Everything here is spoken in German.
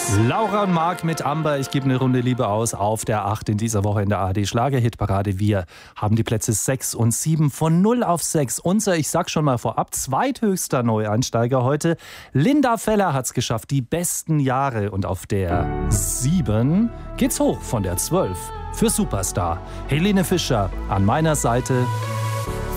Laura und Marc mit Amber. Ich gebe eine Runde Liebe aus auf der 8 in dieser Woche in der ARD Schlager-Hitparade. Wir haben die Plätze 6 und 7 von 0 auf 6. Unser, ich sag schon mal vorab, zweithöchster Neueinsteiger heute. Linda Feller hat's geschafft, die besten Jahre. Und auf der 7 geht's hoch von der 12 für Superstar. Helene Fischer an meiner Seite.